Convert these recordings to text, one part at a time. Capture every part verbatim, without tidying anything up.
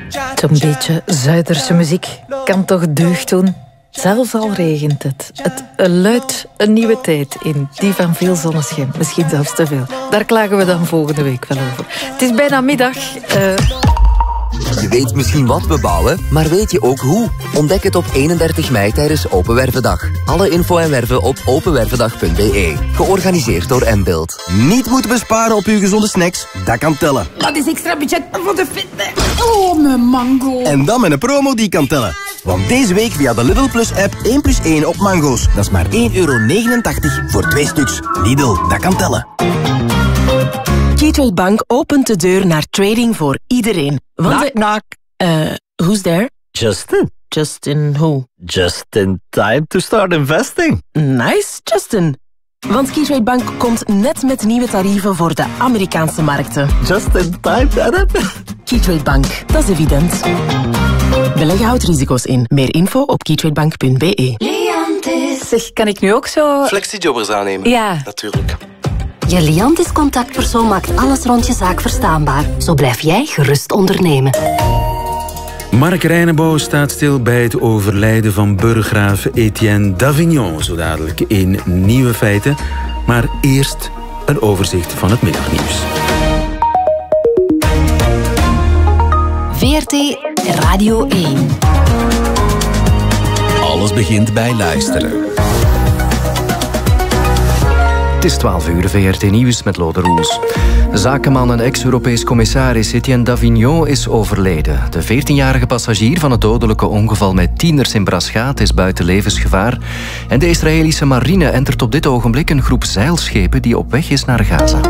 Zo'n beetje Zuiderse muziek kan toch deugd doen? Zelfs al regent het. Het luidt een nieuwe tijd in. Die van veel zonneschijn. Misschien zelfs te veel. Daar klagen we dan volgende week wel over. Het is bijna middag. Uh... Je weet misschien wat we bouwen, maar weet je ook hoe? Ontdek het op eenendertig mei tijdens Open Wervendag. Alle info en werven op openwervendag punt b e. Georganiseerd door M-Build. Niet moeten besparen op uw gezonde snacks? Dat kan tellen. Dat is extra budget voor de fitness. Oh, mijn mango. En dan met een promo die kan tellen. Want deze week via de Lidl Plus app één plus één op mango's. Dat is maar één euro negenentachtig voor twee stuks. Lidl, dat kan tellen. Gateway Bank opent de deur naar trading voor iedereen. Knock, de... knock. Uh, who's there? Justin. Justin who? Just in time to start investing. Nice, Justin. Want Gateway Bank komt net met nieuwe tarieven voor de Amerikaanse markten. Just in time, dat Gateway Bank, dat is evident. Beleggen houdt risico's in. Meer info op gatewaybank punt b e. Liantis. Zeg, kan ik nu ook zo... Flexijobbers aannemen? Ja. Natuurlijk. Je Liantis contactpersoon maakt alles rond je zaak verstaanbaar. Zo blijf jij gerust ondernemen. Mark Reinebow staat stil bij het overlijden van burggraaf Etienne d'Avignon. Zo dadelijk in Nieuwe Feiten. Maar eerst een overzicht van het middagnieuws. V R T Radio één. Alles begint bij luisteren. Het is twaalf uur, V R T Nieuws met Lode Roels. Zakenman en ex-Europees commissaris Etienne d'Avignon is overleden. De veertienjarige passagier van het dodelijke ongeval met tieners in Braschaat is buiten levensgevaar. En de Israëlische marine entert op dit ogenblik een groep zeilschepen die op weg is naar Gaza.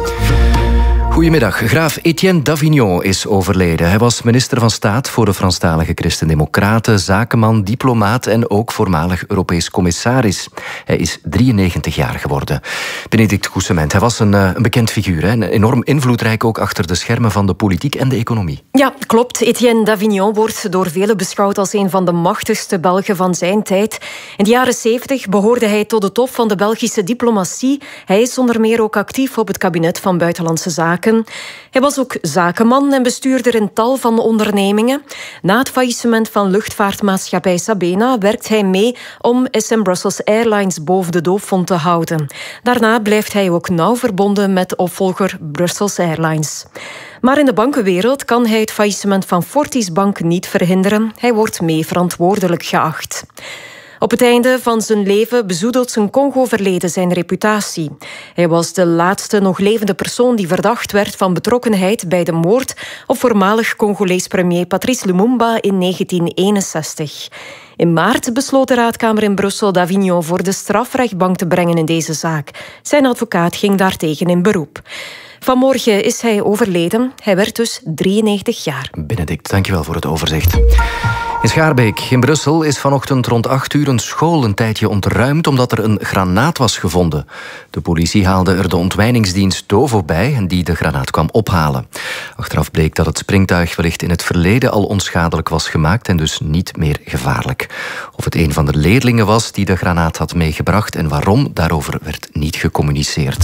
Goedemiddag. Graaf Etienne d'Avignon is overleden. Hij was minister van Staat voor de Franstalige Christen-Democraten, zakenman, diplomaat en ook voormalig Europees commissaris. Hij is drieënnegentig jaar geworden. Benedict Coussement, hij was een, een bekend figuur, hè? Enorm invloedrijk ook achter de schermen van de politiek en de economie. Ja, klopt. Etienne d'Avignon wordt door velen beschouwd als een van de machtigste Belgen van zijn tijd. In de jaren zeventig behoorde hij tot de top van de Belgische diplomatie. Hij is onder meer ook actief op het kabinet van Buitenlandse Zaken. Hij was ook zakenman en bestuurder in tal van ondernemingen. Na het faillissement van luchtvaartmaatschappij Sabena werkt hij mee om S M Brussels Airlines boven de doofpot te houden. Daarna blijft hij ook nauw verbonden met opvolger Brussels Airlines. Maar in de bankenwereld kan hij het faillissement van Fortis Bank niet verhinderen. Hij wordt mee verantwoordelijk geacht. Op het einde van zijn leven bezoedelt zijn Congo-verleden zijn reputatie. Hij was de laatste nog levende persoon die verdacht werd van betrokkenheid bij de moord op voormalig Congolees premier Patrice Lumumba in negentien eenenzestig. In maart besloot de raadkamer in Brussel d'Avignon voor de strafrechtbank te brengen in deze zaak. Zijn advocaat ging daartegen in beroep. Vanmorgen is hij overleden. Hij werd dus drieënnegentig jaar. Benedict, dankjewel voor het overzicht. In Schaarbeek in Brussel is vanochtend rond acht uur een school een tijdje ontruimd omdat er een granaat was gevonden. De politie haalde er de ontwijningsdienst Dovo bij en die de granaat kwam ophalen. Achteraf bleek dat het springtuig wellicht in het verleden al onschadelijk was gemaakt en dus niet meer gevaarlijk. Of het een van de leerlingen was die de granaat had meegebracht en waarom, daarover werd niet gecommuniceerd.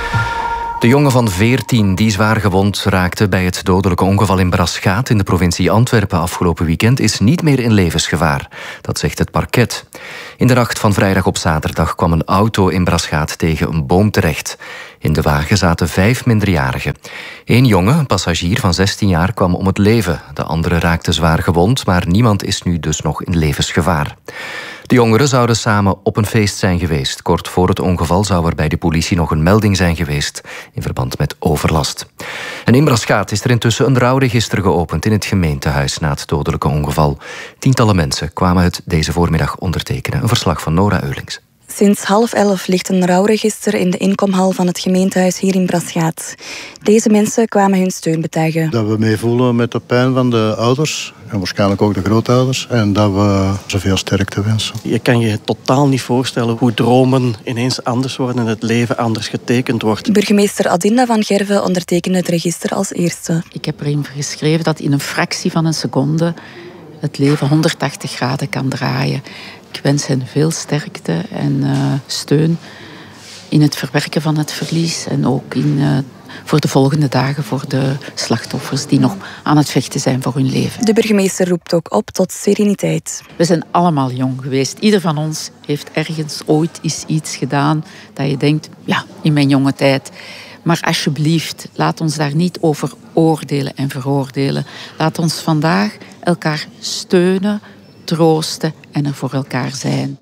De jongen van veertien die zwaar gewond raakte bij het dodelijke ongeval in Braschaat in de provincie Antwerpen afgelopen weekend is niet meer in levensgevaar. Dat zegt het parket. In de nacht van vrijdag op zaterdag kwam een auto in Braschaat tegen een boom terecht. In de wagen zaten vijf minderjarigen. Eén jongen, een passagier van zestien jaar, kwam om het leven. De andere raakte zwaar gewond, maar niemand is nu dus nog in levensgevaar. De jongeren zouden samen op een feest zijn geweest. Kort voor het ongeval zou er bij de politie nog een melding zijn geweest in verband met overlast. En in Braschaat is er intussen een rouwregister geopend in het gemeentehuis na het dodelijke ongeval. Tientallen mensen kwamen het deze voormiddag ondertekenen. Een verslag van Nora Eurlings. Sinds half elf ligt een rouwregister in de inkomhal van het gemeentehuis hier in Braschaat. Deze mensen kwamen hun steun betuigen. Dat we meevoelen met de pijn van de ouders en waarschijnlijk ook de grootouders en dat we zoveel sterkte wensen. Je kan je totaal niet voorstellen hoe dromen ineens anders worden en het leven anders getekend wordt. Burgemeester Adinda van Gerven ondertekende het register als eerste. Ik heb erin geschreven dat in een fractie van een seconde het leven honderdtachtig graden kan draaien. Ik wens hen veel sterkte en uh, steun in het verwerken van het verlies en ook in uh, voor de volgende dagen voor de slachtoffers die nog aan het vechten zijn voor hun leven. De burgemeester roept ook op tot sereniteit. We zijn allemaal jong geweest. Ieder van ons heeft ergens ooit eens iets gedaan dat je denkt, ja, in mijn jonge tijd. Maar alsjeblieft, laat ons daar niet over oordelen en veroordelen. Laat ons vandaag elkaar steunen, troosten en er voor elkaar zijn.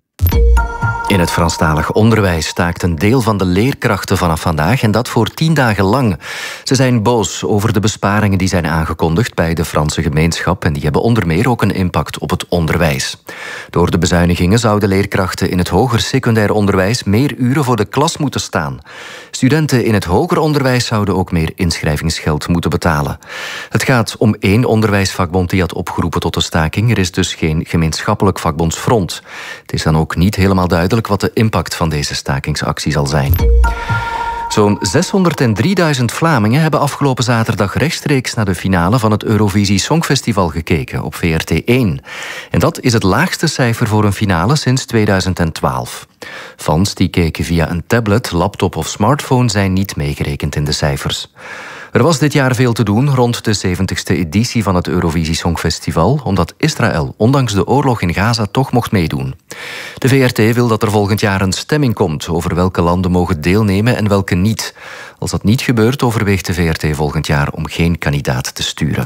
In het Franstalig onderwijs staakt een deel van de leerkrachten vanaf vandaag en dat voor tien dagen lang. Ze zijn boos over de besparingen die zijn aangekondigd bij de Franse gemeenschap en die hebben onder meer ook een impact op het onderwijs. Door de bezuinigingen zouden leerkrachten in het hoger secundair onderwijs meer uren voor de klas moeten staan. Studenten in het hoger onderwijs zouden ook meer inschrijvingsgeld moeten betalen. Het gaat om één onderwijsvakbond die had opgeroepen tot de staking. Er is dus geen gemeenschappelijk vakbondsfront. Het is dan ook niet helemaal duidelijk wat de impact van deze stakingsactie zal zijn. Zo'n zeshonderddrieduizend Vlamingen hebben afgelopen zaterdag rechtstreeks naar de finale van het Eurovisie Songfestival gekeken op V R T één. En dat is het laagste cijfer voor een finale sinds tweeduizend twaalf. Fans die keken via een tablet, laptop of smartphone zijn niet meegerekend in de cijfers. Er was dit jaar veel te doen rond de zeventigste editie van het Eurovisie Songfestival, omdat Israël, ondanks de oorlog in Gaza, toch mocht meedoen. De V R T wil dat er volgend jaar een stemming komt over welke landen mogen deelnemen en welke niet. Als dat niet gebeurt, overweegt de V R T volgend jaar om geen kandidaat te sturen.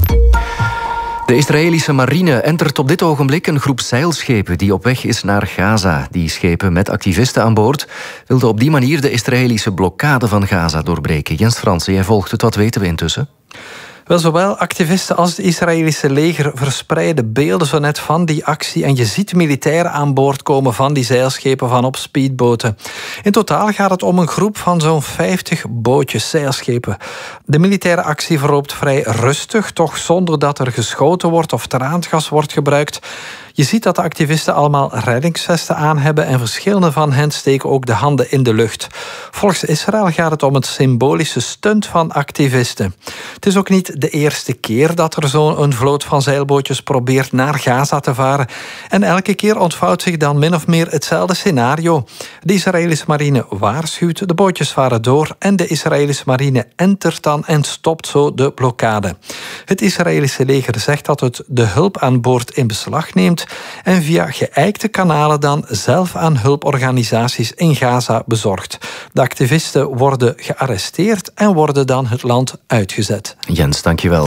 De Israëlische marine entert op dit ogenblik een groep zeilschepen die op weg is naar Gaza. Die schepen met activisten aan boord wilden op die manier de Israëlische blokkade van Gaza doorbreken. Jens Fransen, jij volgt het, wat weten we intussen? Wel, zowel activisten als het Israëlische leger verspreiden beelden zo net van die actie. En je ziet militairen aan boord komen van die zeilschepen van op speedboten. In totaal gaat het om een groep van zo'n vijftig bootjes, zeilschepen. De militaire actie verloopt vrij rustig, toch zonder dat er geschoten wordt of traangas wordt gebruikt. Je ziet dat de activisten allemaal reddingsvesten aan hebben en verschillende van hen steken ook de handen in de lucht. Volgens Israël gaat het om een symbolische stunt van activisten. Het is ook niet de eerste keer dat er zo'n vloot van zeilbootjes probeert naar Gaza te varen. En elke keer ontvouwt zich dan min of meer hetzelfde scenario. De Israëlische marine waarschuwt, de bootjes varen door en de Israëlische marine entert dan en stopt zo de blokkade. Het Israëlische leger zegt dat het de hulp aan boord in beslag neemt en via geëikte kanalen dan zelf aan hulporganisaties in Gaza bezorgt. De activisten worden gearresteerd en worden dan het land uitgezet. Jens, dankjewel.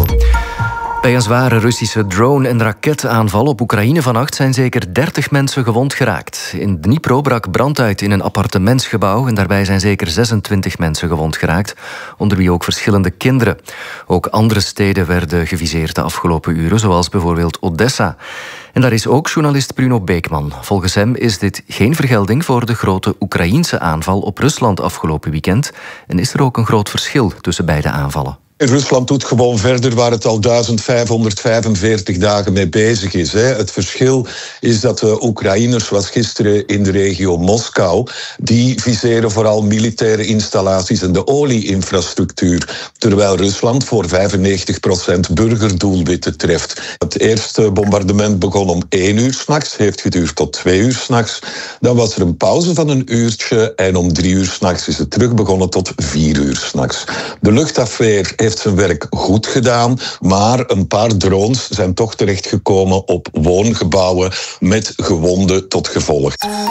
Bij een zware Russische drone- en raketaanval op Oekraïne vannacht zijn zeker dertig mensen gewond geraakt. In Dnipro brak brand uit in een appartementsgebouw en daarbij zijn zeker zesentwintig mensen gewond geraakt, onder wie ook verschillende kinderen. Ook andere steden werden geviseerd de afgelopen uren, zoals bijvoorbeeld Odessa. En daar is ook journalist Bruno Beekman. Volgens hem is dit geen vergelding voor de grote Oekraïense aanval op Rusland afgelopen weekend. En is er ook een groot verschil tussen beide aanvallen. Rusland doet gewoon verder waar het al duizend vijfhonderdvijfenveertig dagen mee bezig is. Het verschil is dat de Oekraïners, zoals gisteren in de regio Moskou, die viseren vooral militaire installaties en de olie-infrastructuur. Terwijl Rusland voor vijfennegentig procent burgerdoelwitten treft. Het eerste bombardement begon om één uur 's nachts, heeft geduurd tot twee uur 's nachts. Dan was er een pauze van een uurtje en om drie uur 's nachts is het terug begonnen tot vier uur 's nachts. De luchtafweer heeft zijn werk goed gedaan, maar een paar drones zijn toch terechtgekomen op woongebouwen met gewonden tot gevolg.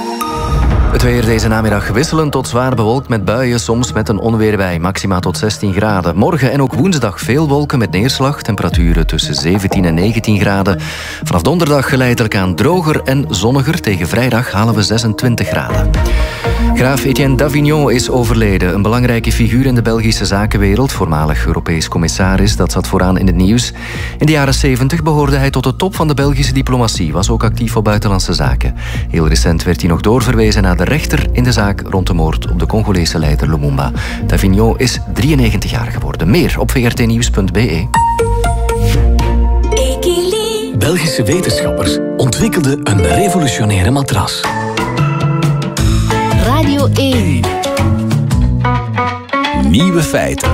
Het weer deze namiddag wisselend tot zwaar bewolkt met buien, soms met een onweer bij, maxima tot zestien graden. Morgen en ook woensdag veel wolken met neerslag, temperaturen tussen zeventien en negentien graden. Vanaf donderdag geleidelijk aan droger en zonniger, tegen vrijdag halen we zesentwintig graden. Graaf Etienne Davignon is overleden, een belangrijke figuur in de Belgische zakenwereld, voormalig Europees commissaris, dat zat vooraan in het nieuws. In de jaren zeventig behoorde hij tot de top van de Belgische diplomatie, was ook actief op buitenlandse zaken. Heel recent werd hij nog doorverwezen naar de rechter in de zaak rond de moord op de Congolese leider Lumumba. Davignon is drieënnegentig jaar geworden. Meer op v r t nieuws punt b e. Belgische wetenschappers ontwikkelden een revolutionaire matras. Radio één. Nieuwe feiten.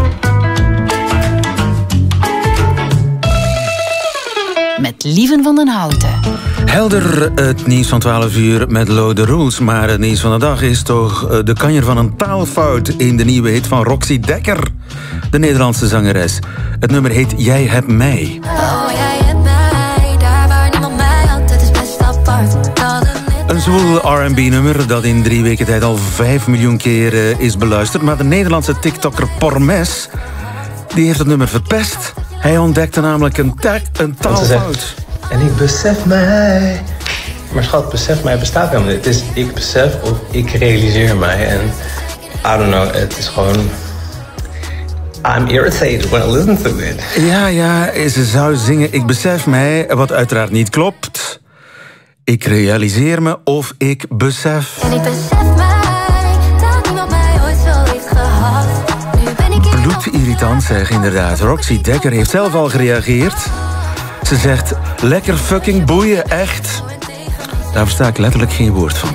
Met Lieven van den Houten. Helder, het nieuws van twaalf uur met Lo The Rules. Maar het nieuws van de dag is toch de kanjer van een taalfout in de nieuwe hit van Roxy Dekker, de Nederlandse zangeres. Het nummer heet Jij hebt mij. Oh, jij hebt mij, daar waar niemand mij had, het is best apart. Een zwoel R en B-nummer dat in drie weken tijd al vijf miljoen keer uh, is beluisterd. Maar de Nederlandse TikToker Pormes, die heeft het nummer verpest. Hij ontdekte namelijk een, ta- een taalfout. En ik besef mij. Maar schat, besef mij bestaat helemaal niet. Het is ik besef of ik realiseer mij. En I don't know, het is gewoon... I'm irritated when I listen to it. Ja, ja, ze zou zingen ik besef mij, wat uiteraard niet klopt. Ik realiseer me of ik besef. En ik besef mij, dat niemand mij ooit zo heeft gehad. Nu ben ik in... Bloedirritant zeg, inderdaad. Roxy Dekker heeft zelf al gereageerd. Ze zegt, lekker fucking boeien, echt. Daar versta ik letterlijk geen woord van.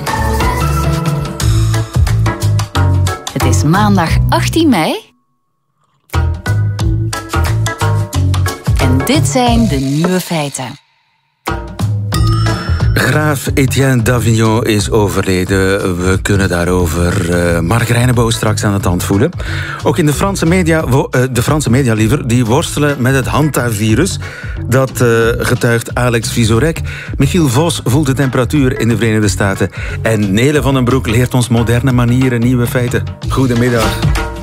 Het is maandag achttien mei. En dit zijn de nieuwe feiten. Graaf Etienne d'Avignon is overleden. We kunnen daarover uh, Mark Reinebow straks aan de tand voelen. Ook in de Franse media, wo, uh, de Franse media liever, die worstelen met het hantavirus. Dat uh, getuigt Alex Vizorek. Michiel Vos voelt de temperatuur in de Verenigde Staten. En Nele van den Broek leert ons moderne manieren, nieuwe feiten. Goedemiddag.